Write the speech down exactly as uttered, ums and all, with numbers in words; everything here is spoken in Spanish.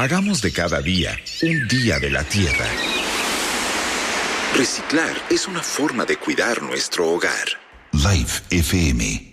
Hagamos de cada día un día de la tierra. Reciclar es una forma de cuidar nuestro hogar. Life F M